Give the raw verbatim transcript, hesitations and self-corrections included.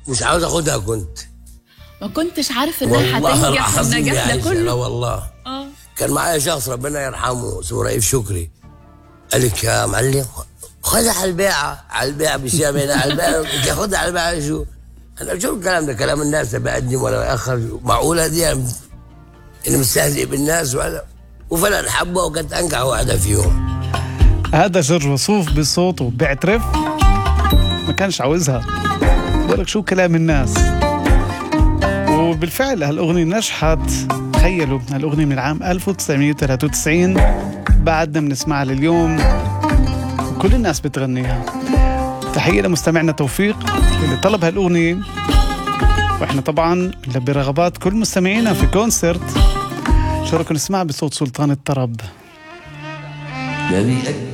مش عاوز اخدها. كنت ما كنتش عارف انها هتنجح النجاح ده كله. لا والله. اه كان معايا شخص ربنا يرحمه اسمه رئيف شكري، قال لك يا معلم خدها على البيعه، على البيعه بالشام هنا، على البيعه خدها على البيعه. شو انا شو الكلام ده؟ كلام الناس بقدم ولا بأخر؟ معقوله دي انا مستهزئ بالناس؟ ولا وفعلا حبه وكانت انجح واحده فيهم. هذا جورج وسوف بصوته بيعترف ما كانش عاوزها، بقولك شو كلام الناس. وبالفعل هالأغنية نجحت. تخيلوا هالأغنية من العام ألف وتسعمية وثلاثة وتسعين بعدنا بنسمعها لليوم وكل الناس بتغنيها. تحية لمستمعنا توفيق اللي طلب هالأغنية، واحنا طبعا نلبي رغبات كل مستمعينا في كونسرت. شاركوا نسمعها بصوت سلطان الطرب. ما بيقدر